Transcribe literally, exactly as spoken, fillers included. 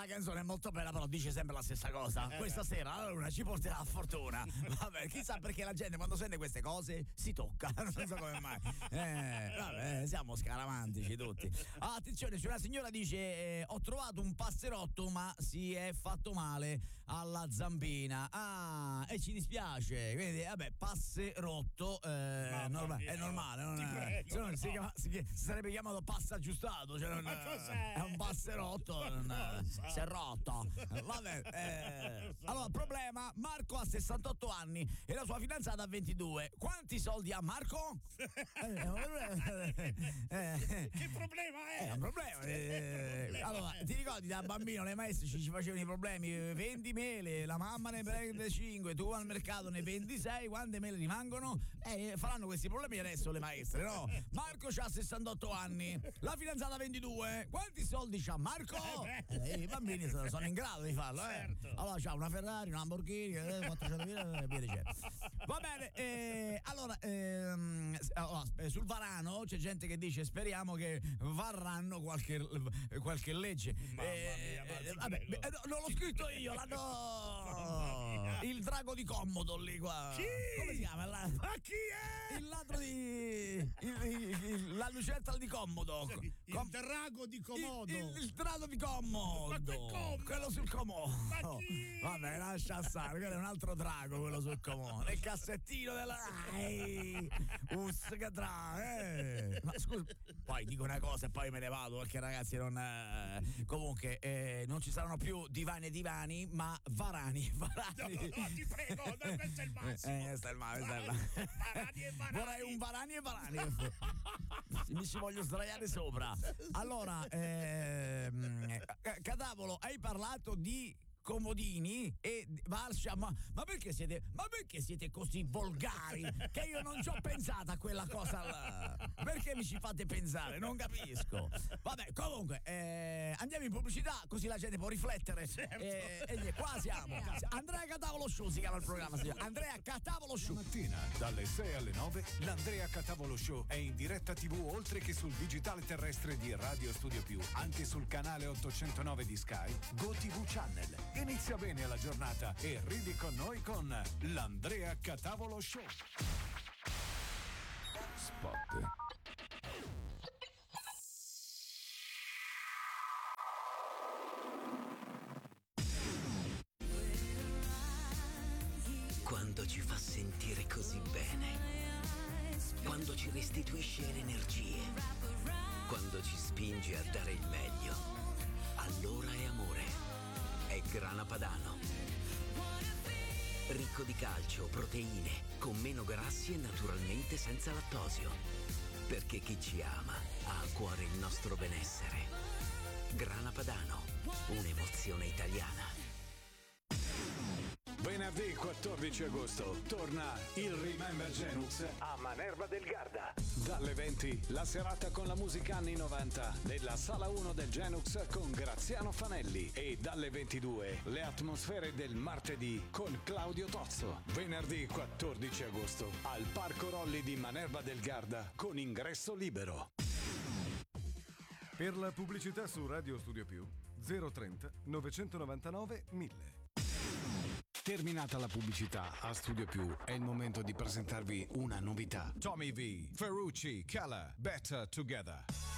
la canzone è molto bella, però dice sempre la stessa cosa. Eh, Questa eh. sera la luna ci porterà a fortuna. Vabbè, chissà perché la gente quando sente queste cose si tocca. Non so come mai. Eh, vabbè, siamo scaramantici tutti. Ah, attenzione, se una signora dice eh, ho trovato un passerotto ma si è fatto male alla zampina. Ah, e ci dispiace. Quindi, vabbè, passerotto eh, norma- è normale, non è, prego, se no no. si, chiama, si, si sarebbe chiamato passa aggiustato, cioè non, Ma cos'è? è un passerotto, non, si è rotto. Vabbè, eh, allora problema, Marco ha sessantotto anni e la sua fidanzata ha ventidue. Quanti soldi ha Marco? Eh, eh, Che problema è? è un problema. Eh, allora, ti ricordi da bambino le maestre ci, ci facevano i problemi? Vendi mele, la mamma ne prende cinque, tu al mercato ne vendi sei, quante mele rimangono? Eh, faranno questi problemi adesso le maestre, no? Marco c'ha sessantotto anni, la fidanzata ventidue. Quanti soldi c'ha Marco? Eh, I bambini sono, sono in grado di farlo, eh. Certo. Allora c'ha una Ferrari, una Lamborghini, eh, quattrocentomila e via dicendo. Va bene, eh, allora, ehm, allora, sul varano c'è gente che dice speriamo che varranno qualche, qualche legge. Mamma mia, ma eh, ti vabbè, prego. eh, no, non l'ho scritto io, la no. Il drago di Commodo lì qua. Chi? Come si chiama? La- Ma chi è? il ladro di il- il- il- la lucertola di Commodo. Il Com- drago di Comodo. il, il, il drago di Commodo. Ma quel Commodo? Quello sul Comodo. Ma chi? Vabbè, lascia stare, quello è un altro drago, quello sul Comodo. Nel cassettino della Rai. Uscadra, eh. Ma scusa, poi dico una cosa e poi me ne vado perché ragazzi non eh, comunque eh, non ci saranno più divani e divani, ma varani, varani. No, no, ti prego, no, questo è il massimo. Eh, questo è il ma- questo è il ma- Varani e varani. Vorrei un varani e varani. Mi ci voglio sdraiare sopra. Allora, ehm, Catavolo, hai parlato di comodini e Varscia, ma, ma perché siete ma perché siete così volgari che io non ci ho pensato a quella cosa là. Perché mi ci fate pensare? Non capisco. Vabbè, comunque eh, andiamo in pubblicità così la gente può riflettere. Certo. Eh, e niente, qua siamo. Andrea Catavolo Show si chiama il programma, signor. Andrea Catavolo Show. Mattina dalle sei alle nove l'Andrea Catavolo Show è in diretta tivù oltre che sul digitale terrestre di Radio Studio Più, anche sul canale ottocentonove di Sky, GoTV Channel. Inizia bene la giornata e ridi con noi con l'Andrea Catavolo Show. Spot. Quando ci fa sentire così bene, quando ci restituisce le energie, quando ci spinge a dare il meglio, allora è amore. È Grana Padano. Ricco di calcio, proteine, con meno grassi e naturalmente senza lattosio. Perché chi ci ama ha a cuore il nostro benessere. Grana Padano, un'emozione italiana. Venerdì quattordici agosto torna il Remember Genux a Manerva del Garda. Dalle venti la serata con la musica anni novanta della Sala uno del Genux con Graziano Fanelli e dalle ventidue le atmosfere del martedì con Claudio Tozzo. Venerdì quattordici agosto al Parco Rolli di Manerva del Garda con ingresso libero. Per la pubblicità su Radio Studio Più zero trenta novecentonovantanove mille. Terminata la pubblicità a Studio Più, è il momento di presentarvi una novità. Tommy V, Ferrucci, Keller, Better Together.